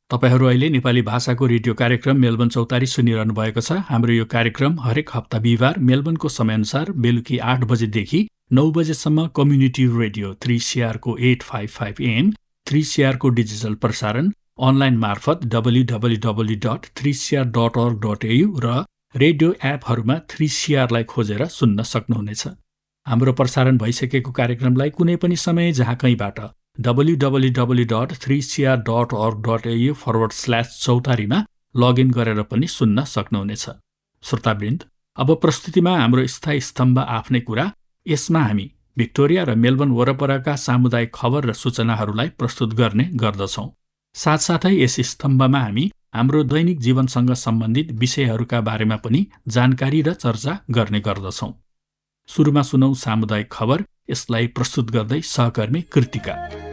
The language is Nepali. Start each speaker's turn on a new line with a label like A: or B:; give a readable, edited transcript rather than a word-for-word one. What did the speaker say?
A: तपाईहरू अहिले नेपाली भाषाको रेडियो कार्यक्रम मेलबर्न चौतारी सुनिरहनु भएको छ। हाम्रो यो कार्यक्रम हरेक हप्ता बिहिबार मेलबर्नको समयअनुसार बेलुकी 8 बजेदेखि 9 बजेसम्म कम्युनिटी रेडियो 3CR को 855 AM, 3CR को डिजिटल प्रसारण अनलाइन मार्फत www.3cr.org.au र रेडियो एपहरूमा 3CR लाई खोजेर सुन्न सक्नुहुनेछ। हाम्रो प्रसारण भइसकेको कार्यक्रमलाई कुनै पनि समय जहाँ कहीँबाट www.3cr.org.au/चौतारीमा लगइन गरेर पनि सुन्न सक्नुहुनेछ। श्रोतावृन्द, अब प्रस्तुतिमा हाम्रो स्थायी स्तम्भ आफ्नै कुरा। यसमा हामी भिक्टोरिया र मेलबर्न वरपरका सामुदायिक खबर र सूचनाहरूलाई प्रस्तुत गर्ने गर्दछौँ। साथसाथै यस स्तम्भमा हामी हाम्रो दैनिक जीवनसँग सम्बन्धित विषयहरूका बारेमा पनि जानकारी र चर्चा गर्ने गर्दछौँ। सुरुमा सुनौ सामुदायिक खबर। यसलाई प्रस्तुत गर्दै सहकर्मी कृतिका।